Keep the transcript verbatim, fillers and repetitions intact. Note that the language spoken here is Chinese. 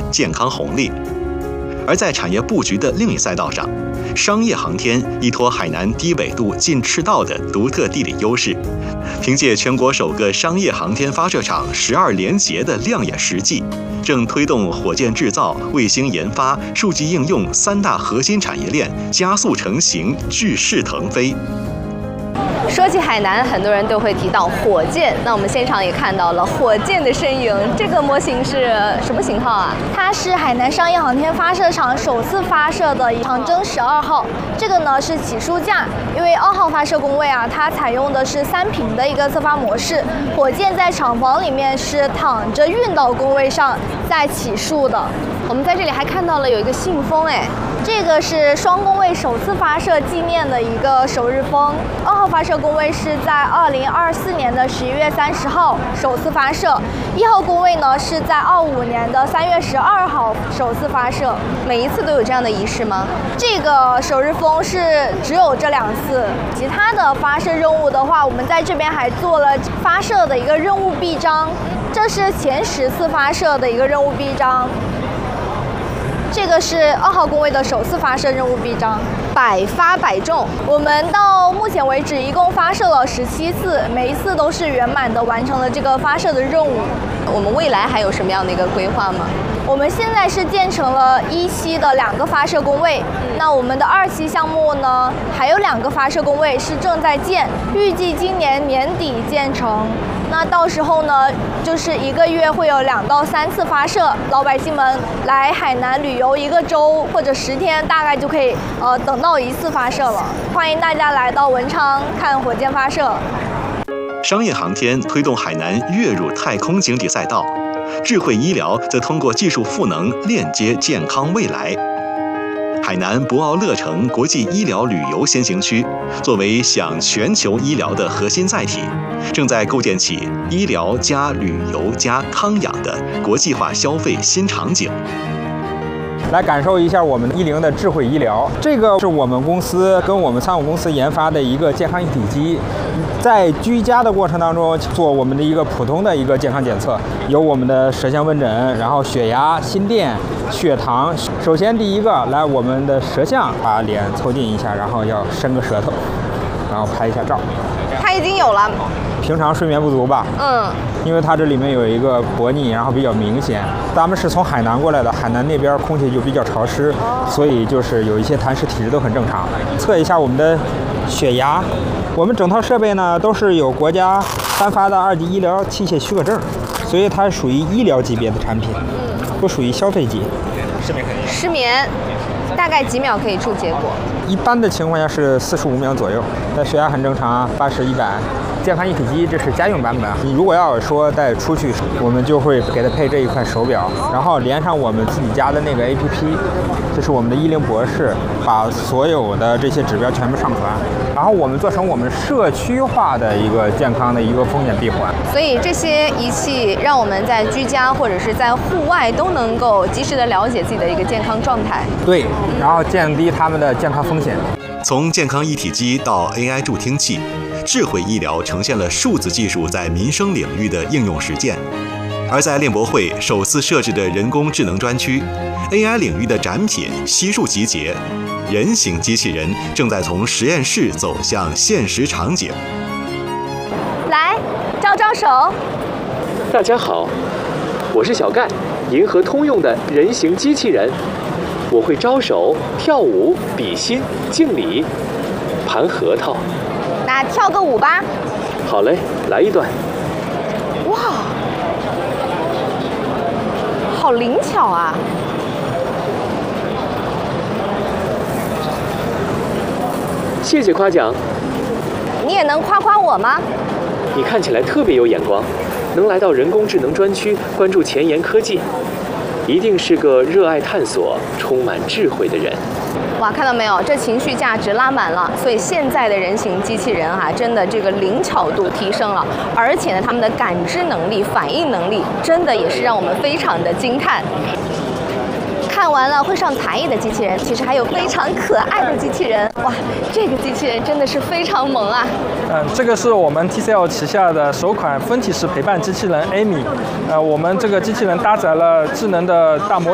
健康红利。而在产业布局的另一赛道上，商业航天依托海南低纬度近赤道的独特地理优势，凭借全国首个商业航天发射场十二连结的亮眼实际，正推动火箭制造、卫星研发、数据应用三大核心产业链加速成型，巨势腾飞。 说起海南，很多人都会提到火箭。那我们现场也看到了火箭的身影。这个模型是什么型号啊？ 它是海南商业航天发射场首次发射的长征十二号。这个呢是起输架，因为二号发射工位啊，它采用的是三频的一个侧发模式，火箭在厂房里面是躺着运到工位上再起输的。 我们在这里还看到了有一个信封，哎， 这个是双工位首次发射纪念的一个首日封。二号发射工位是在二零二四年的十一月三十号首次发射，一号工位呢是在二五年的三月十二号首次发射。 每一次都有这样的仪式吗？ 这个首日封是只有这两次，其他的发射任务的话，我们在这边还做了发射的一个任务臂章，这是前十次发射的一个任务臂章。这个是二号工位的首次发射任务臂章， 百发百中。 我们到目前为止一共发射了十七次，每一次都是圆满的完成了这个发射的任务。 我们未来还有什么样的一个规划吗？ 我们现在是建成了一期的两个发射工位，那我们的二期项目呢，还有两个发射工位是正在建，预计今年年底建成。那到时候呢，就是一个月会有两到三次发射，老百姓们来海南旅游一个周或者十天，大概就可以呃等到一次发射了。欢迎大家来到文昌看火箭发射。 商业航天推动海南跃入太空经济赛道，智慧医疗则通过技术赋能链接健康未来。海南博鳌乐城国际医疗旅游先行区作为享全球医疗的核心载体，正在构建起医疗加旅游加康养的国际化消费新场景。 来感受一下我们一零的智慧医疗，这个是我们公司跟我们参股公司研发的一个健康一体机，在居家的过程当中做我们的一个普通的一个健康检测，有我们的舌象问诊，然后血压、心电、血糖。首先第一个来我们的舌象，把脸凑近一下，然后要伸个舌头，然后拍一下照。 它已经有了。 平常睡眠不足吧？ 嗯， 因为它这里面有一个薄腻，然后比较明显。咱们是从海南过来的，海南那边空气就比较潮湿，所以就是有一些痰湿体质都很正常。测一下我们的血压，我们整套设备呢都是有国家颁发的二级医疗器械许可证，所以它属于医疗级别的产品，不属于消费级。失眠肯定失眠，大概几秒可以出结果？ 一般的情况下是四十五秒左右，但血压很正常，八十、一百。健康一体机这是家用版本，你如果要说带出去，我们就会给它配这一块手表，然后连上我们自己家的那个 A P P， 这是我们的医灵博士，把所有的这些指标全部上传，然后我们做成我们社区化的一个健康的一个风险闭环。 所以这些仪器让我们在居家或者是在户外都能够及时的了解自己的一个健康状态。 对，然后降低他们的健康风险。 从健康一体机到 A I 助听器，智慧医疗呈现了数字技术在民生领域的应用实践。而在链博会首次设置的人工智能专区 ，A I 领域的展品悉数集结，人形机器人正在从实验室走向现实场景。 来，招招手。 大家好，我是小盖，银河通用的人形机器人。我会招手、跳舞、比心、敬礼、盘核桃。 那跳个舞吧。 好嘞，来一段。 哇，好灵巧啊！ 谢谢夸奖。 你也能夸夸我吗？ 你看起来特别有眼光，能来到人工智能专区关注前沿科技。一定是个热爱探索、充满智慧的人。 哇，看到没有，这情绪价值拉满了。所以现在的人形机器人哈、啊，真的这个灵巧度提升了，而且呢，他们的感知能力、反应能力，真的也是让我们非常的惊叹。看完了会上才艺的机器人，其实还有非常可爱的机器人。哇，这个机器人真的是非常萌啊！ 嗯，这个是我们 T C L 旗下的首款分体式陪伴机器人 Amy。呃，我们这个机器人搭载了智能的大模